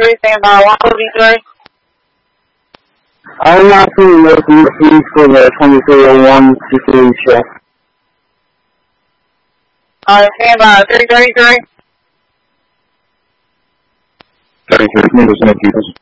33, stand by 143. I'm not seeing those ECs for the 2301 security check. Alright, stand by 333. 33, Windows and computers.